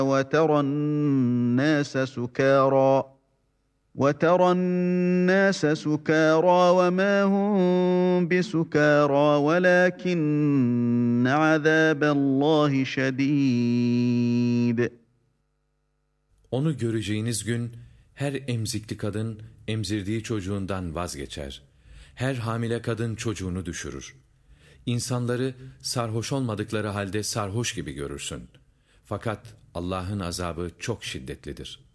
وَتَرَى النَّاسَ سُكَارَى وَمَا هُم بِسُكَارَى وَلَٰكِنَّ عَذَابَ اللّٰهِ شَد۪يدٌ. Onu göreceğiniz gün her emzikli kadın emzirdiği çocuğundan vazgeçer. Her hamile kadın çocuğunu düşürür. İnsanları sarhoş olmadıkları halde sarhoş gibi görürsün. Fakat Allah'ın azabı çok şiddetlidir.